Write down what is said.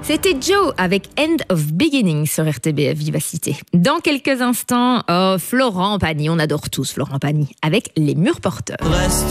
C'était Joe avec End of Beginning sur RTBF Vivacité. Dans quelques instants, Florent Pagny, on adore tous Florent Pagny, avec Les Murs Porteurs.